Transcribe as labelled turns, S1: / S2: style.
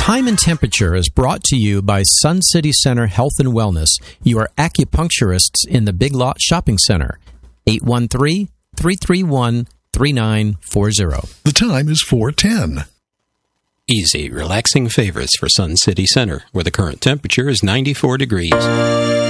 S1: Time and Temperature is brought to you by Sun City Center Health and Wellness, your acupuncturists in the Big Lot Shopping Center. 813-331-3940.
S2: The time is 4:10.
S3: Easy, relaxing favors for Sun City Center, where the current temperature is 94 degrees.